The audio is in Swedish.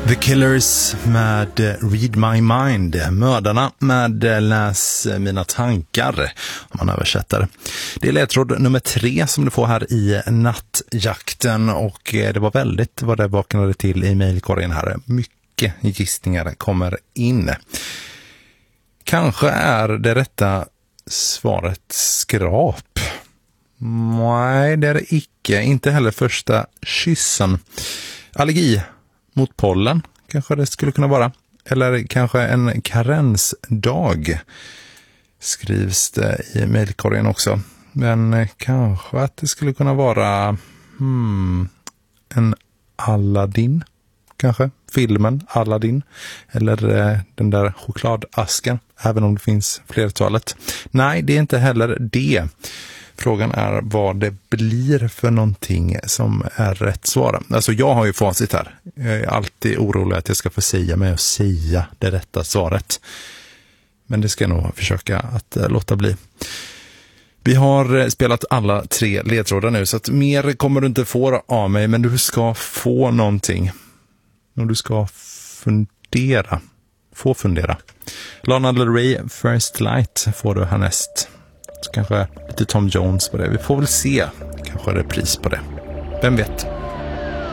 The Killers med Read My Mind, Mördarna med Läs Mina Tankar, om man översätter. Det är ledtråd nummer 3 som du får här i nattjakten, och det var väldigt vad det vaknade till i mejlkorgen här. Mycket gissningar kommer in. Kanske är det rätta svaret skrap. Nej, det är det icke. Inte heller första kyssen. Allergi mot pollen kanske det skulle kunna vara. Eller kanske en karensdag skrivs det i mejlkorgen också. Men kanske att det skulle kunna vara en Aladdin. Kanske filmen Aladdin. Eller den där chokladasken. Även om det finns flertalet. Nej, det är inte heller det. Frågan är vad det blir för någonting som är rätt svar. Alltså jag har ju facit här. Jag är alltid orolig att jag ska få säga mig och säga det rätta svaret. Men det ska jag nog försöka att låta bli. Vi har spelat alla 3 ledtrådar nu, så att mer kommer du inte få av mig. Men du ska få någonting. Och du ska fundera. Få fundera. Lana Del Rey, First Light får du härnäst. Så kanske lite Tom Jones på det. Vi får väl se. Kanske repris på det. Vem vet?